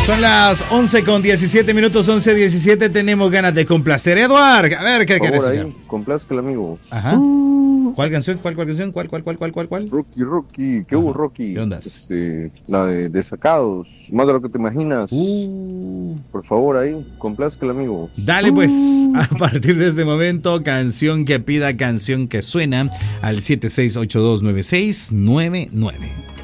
Son las 11:17, 11:17. Tenemos ganas de complacer. Eduard, a ver, ¿qué quieres escuchar? Complazca el amigo. Ajá. ¿Cuál canción? ¿Cuál canción? ¿Cuál? Rocky. ¿Qué hubo, Rocky? ¿Qué onda? La de Desacados. Más de lo que te imaginas. Por favor, ahí. Complazca el amigo. Dale, pues. A partir de este momento, canción que pida, canción que suena al 76829699.